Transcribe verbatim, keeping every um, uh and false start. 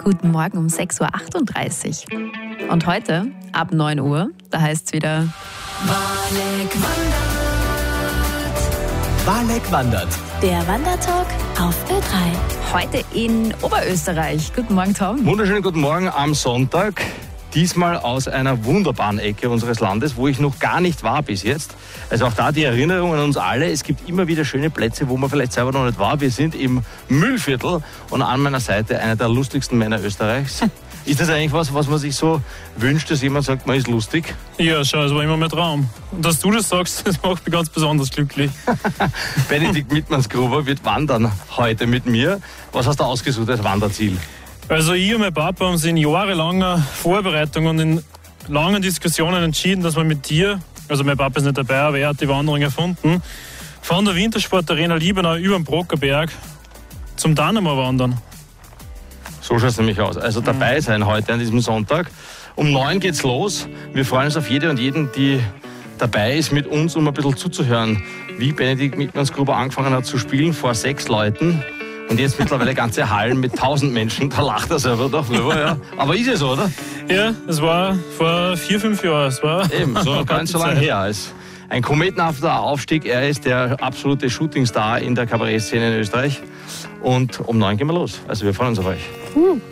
Guten Morgen um sechs Uhr achtunddreißig. Und heute ab neun Uhr, da heißt es wieder Wahlek wandert. Wahlek wandert. Der Wandertalk auf Ö drei. heute in Oberösterreich. Guten Morgen, Tom. Wunderschönen guten Morgen am Sonntag. Diesmal aus einer wunderbaren Ecke unseres Landes, wo ich noch gar nicht war bis jetzt. Also auch da die Erinnerung an uns alle. Es gibt immer wieder schöne Plätze, wo man vielleicht selber noch nicht war. Wir sind im Mühlviertel und an meiner Seite einer der lustigsten Männer Österreichs. Ist das eigentlich was, was man sich so wünscht, dass jemand sagt, man ist lustig? Ja, schau, das war immer mein Traum. Und dass du das sagst, das macht mich ganz besonders glücklich. Benedikt Mittmannsgruber wird wandern heute mit mir. Was hast du ausgesucht als Wanderziel? Also ich und mein Papa haben sich in jahrelanger Vorbereitung und in langen Diskussionen entschieden, dass wir mit dir, also mein Papa ist nicht dabei, aber er hat die Wanderung erfunden, von der Wintersportarena Liebenau über den Brockerberg zum Dannenmoor wandern. So schaut es nämlich aus. Also dabei sein heute an diesem Sonntag. Um neun geht's los. Wir freuen uns auf jede und jeden, die dabei ist mit uns, um ein bisschen zuzuhören, wie Benedikt Mittmannsgruber angefangen hat zu spielen vor sechs Leuten. Und jetzt mittlerweile ganze Hallen mit tausend Menschen. Da lacht er selber doch drüber, ja. Aber ist es so, oder? Ja, das war vor vier, fünf Jahren. Es war Eben, so gar nicht so lange her. Ist ein kometenhafter Aufstieg. Er ist der absolute Shootingstar in der Kabarettszene in Österreich. Und um neun gehen wir los. Also wir freuen uns auf euch. Uh.